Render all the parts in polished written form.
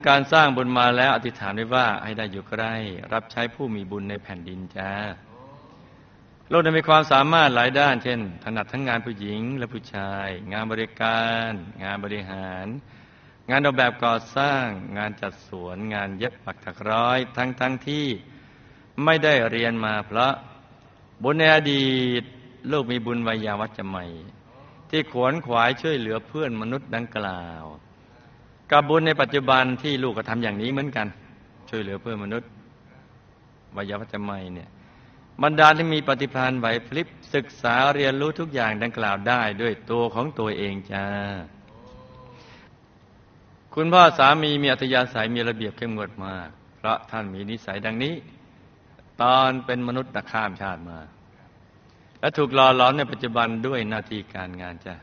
การสร้างบุญมาแล้วอธิษฐานไว้ว่าให้ได้อยู่ใกล้รับใช้ผู้มีบุญในแผ่นดินจ้าโลกมีความสามารถหลายด้านเช่นถนัดทั้งงานผู้หญิงและผู้ชายงานบริการงานบริหารงานออกแบบก่อสร้างงานจัดสวนงานเย็บปักถักร้อยทั้งที่ไม่ได้เรียนมาเพราะบุญในอดีตลูกมีบุญวัยวัจจะใหม่ที่ขวนขวายช่วยเหลือเพื่อนมนุษย์ดังกล่าวกับบุญในปัจจุบันที่ลูกก็ทำอย่างนี้เหมือนกันช่วยเหลือเพื่อนมนุษย์วัยวัจจะใหม่เนี่ยบรรดาที่มีปฏิภาณไหวพริบศึกษาเรียนรู้ทุกอย่างดังกล่าวได้ด้วยตัวของตัวเองจ้าคุณพ่อสามีมีอัธยาศัยมีระเบียบเข้มงวดมากเพราะท่านมีนิสัยดังนี้ตอนเป็นมนุษย์ข้ามชาติมาและถูกหล่อหลอมในปัจจุบันด้วยหน้าที่การงานจ้ะ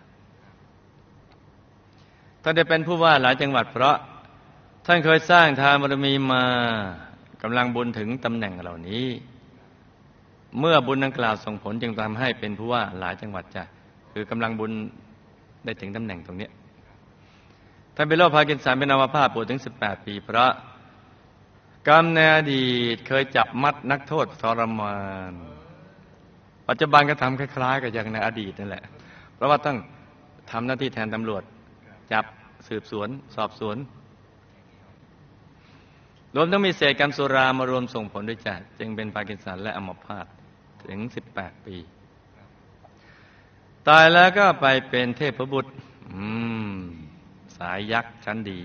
ท่านได้เป็นผู้ว่าหลายจังหวัดเพราะท่านเคยสร้างทานบารมีมากำลังบุญถึงตำแหน่งเหล่านี้เมื่อบุญดังกล่าวส่งผลจึงทำให้เป็นผู้ว่าหลายจังหวัดจ้ะคือกำลังบุญได้ถึงตำแหน่งตรงนี้ท่านเป็นโรคพาร์กินสันเป็นอัมพาตปวดถึง18 ปีเพราะกรรมในอดีตเคยจับมัดนักโทษทรมานปัจจุบันก็ทำคล้ายๆกับอย่างในอดีตนั่นแหละเพราะว่าต้องทำหน้าที่แทนตำรวจจับสืบสวนสอบสวนรวมทั้งมีเศษกรรมสุรามารวมส่งผลด้วยจ้ะจึงเป็นพาร์กินสันและอัมพาตถึง18 ปีตายแล้วก็ไปเป็นเทพบุตรสายยักษ์ชั้นดี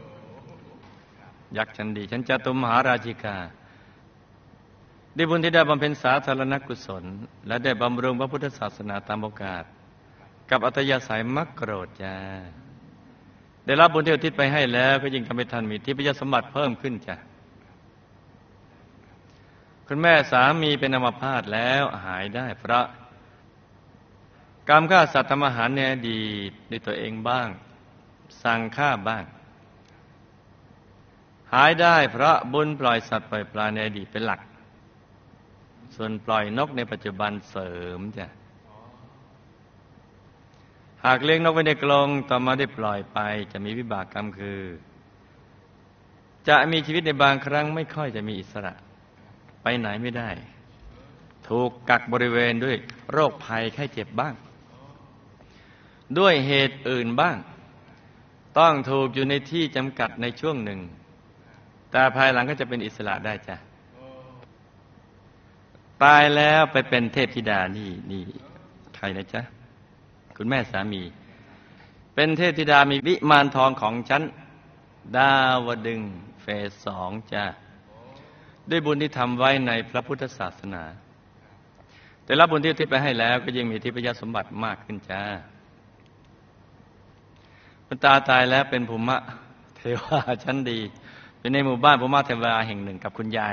ยักษ์ชั้นดีชั้นจตุมหาราชิกาได้บุญที่ได้บำเพ็ญสาธารณกุศลและได้บำรุงพระพุทธศาสนาตามโอกาสกับอัธยาศัยมักโกรธจ้าได้รับบุญที่อุทิศไปให้แล้วก็ยิ่งทำให้ท่านมีทิพยสมบัติเพิ่มขึ้นจ้ะคุณแม่สามีเป็นอัมพาตแล้วหายได้เพราะกรรมฆ่าสัตว์ทำอาหารในอดีตด้วยตัวเองบ้างสั่งฆ่าบ้างหายได้เพราะบุญปล่อยสัตว์ปล่อยปลาในอดีตเป็นหลักส่วนปล่อยนกในปัจจุบันเสริมจ้ะหากเลี้ยงนกไว้ในกรงต่อมาได้ปล่อยไปจะมีวิบากกรรมคือจะมีชีวิตในบางครั้งไม่ค่อยจะมีอิสระไปไหนไม่ได้ถูกกักบริเวณด้วยโรคภัยไข้เจ็บบ้างด้วยเหตุอื่นบ้างต้องถูกอยู่ในที่จำกัดในช่วงหนึ่งแต่ภายหลังก็จะเป็นอิสระได้จ้ะตายแล้วไปเป็นเทพธิดานี่ใครนะจ๊ะคุณแม่สามีเป็นเทพธิดามีวิมานทองของชั้นดาวดึงส์เฟส 2จ้ะด้วยบุญที่ทำไว้ในพระพุทธศาสนาแต่รับบุญที่อุทิศไปให้แล้วก็ยิ่งมีทิพยสมบัติมากขึ้นจ้าคุณตาตายแล้วเป็นภูมิเทวาชั้นดีเป็นในหมู่บ้านภูมิเทวาแห่งหนึ่งกับคุณยาย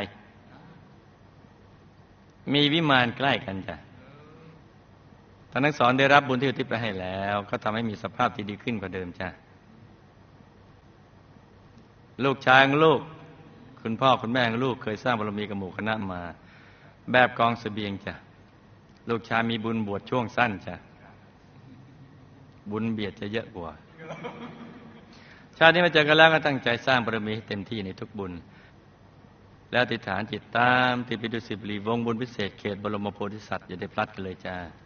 มีวิมานใกล้กันจ้ะท่านทั้งสองได้รับบุญที่อุทิศไปให้แล้วก็ทำให้มีสภาพที่ดีขึ้นกว่าเดิมจ้ะลูกชายของลูกคุณพ่อคุณแม่ของลูกเคยสร้างบารมีกับหมู่คณะมาแบบกองเสบียงจ้ะลูกชายมีบุญบวชช่วงสั้นจ้ะบุญเบียดจะเยอะกว่าชาตินี้มาเจอกันแล้วก็ตั้งใจสร้างบารมีให้เต็มที่ในทุกบุญแล้วอธิษฐานจิตตามที่ปิดุสิบลีวงบุญพิเศษเขตบรมโพธิสัตว์อย่าได้พลัดกันเลยจ้า